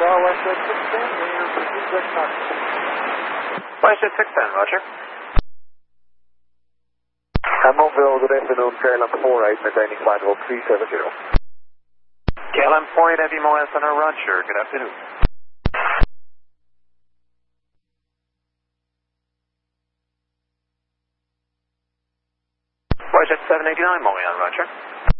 Westjet 610, Mayor Pursuit West Knox. Westjet 610, roger. Mobile, good afternoon, KLM 48, maintaining flight level 370. KLM 48, Heavy Mo Center, roger. Good afternoon. Westjet 789, Montreal, roger.